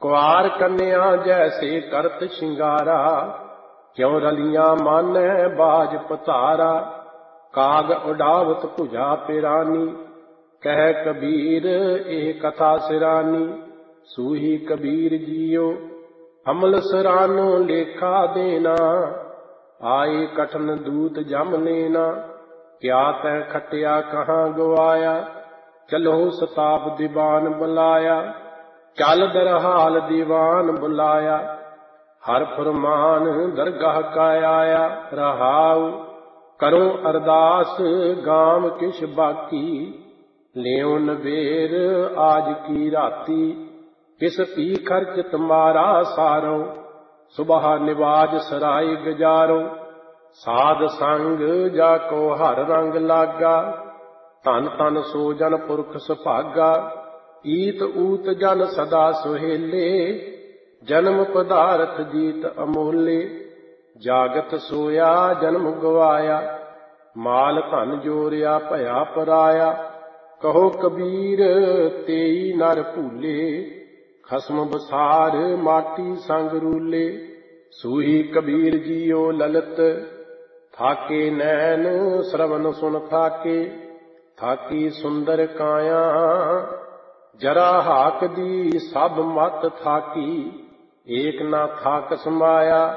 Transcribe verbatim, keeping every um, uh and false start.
ਕੁਆਰ ਕੰਨਿਆ ਜੈਸੇ ਕਰਤ ਸ਼ਿੰਗਾਰਾ, ਕਿਉ ਰਲੀਆਂ ਮਾਨੈ ਬਾਜ ਪਤਾਰਾ। ਕਾਗ ਉਡਾਵਤ ਭੁਜਾ ਪਿਰਾਨੀ, ਕਹਿ ਕਬੀਰ ਇਹ ਕਥਾ ਸਿਰਾਨੀ। ਸੂਹੀ ਕਬੀਰ ਜੀਓ ਅਮਲ ਸਰਾਨੋ ਲੇਖਾ ਦੇਣਾ, ਆਏ ਕਠਨ ਦੂਤ ਜਮ ਲੈਣਾ। ਕਿਆ ਤੈ ਖਟਿਆ ਕਹਾਂ ਗਵਾਇਆ, ਚਲੋ ਸਤਾਪ ਦੀਵਾਨ ਬੁਲਾਇਆ। ਚੱਲ ਦਰਹਾਲ ਦੀਵਾਨ ਬੁਲਾਇਆ, ਹਰ ਫਰਮਾਨ ਦਰਗਾਹ ਕਾ ਆਇਆ। ਰਹਾਉ ਕਰੋ ਅਰਦਾਸ ਗਾਮ ਕਿਛ ਬਾਕੀ, ਲਿਓ ਨਵੇਰ ਆਜ ਕੀ ਰਾਤੀ। ਕਿਸ ਪੀ ਖਰਚ ਤੁਮਾਰਾ ਸਾਰੋ, ਸੁਬਹ ਨਿਵਾਜ ਸਰਾਏ ਗੁਜਾਰੋ। ਸਾਧ ਸੰਗ ਜਾ ਕੋ ਹਰ ਰੰਗ ਲਾਗਾ, ਧਨ ਧਨ ਸੋ ਜਨ ਪੁਰਖ ਸੁਭਾਗਾ। ਈਤ ਊਤ ਜਨ ਸਦਾ ਸੁਹੇਲੇ, ਜਨਮ ਪਦਾਰਥ ਜੀਤ ਅਮੋਲੇ। ਜਾਗਤ ਸੋਇਆ ਜਨਮ ਗਵਾਇਆ, ਮਾਲ ਧਨ ਜੋਰਿਆ ਭਇਆ ਪਰਾਇਆ। ਕਹੋ ਕਬੀਰ ਤੇਈ ਨਰ ਭੂਲੇ, ਖਸਮ ਬਸਾਰ ਮਾਟੀ ਸੰਗ ਰੂਲੇ। ਸੂਹੀ ਕਬੀਰ ਜੀਓ ਲਲਤ, ਥਾਕੇ ਨੈਣ ਸ਼ਰਵਨ ਸੁਨ ਥਾਕੇ। ਥਾਕੀ ਸੁੰਦਰ ਕਾਇਆ, ਜਰਾ ਹਾਕ ਦੀ ਸਭ ਮਤ ਥਾਕੀ। ਏਕ ਨਾ ਥਾਕ ਸਮਾਇਆ,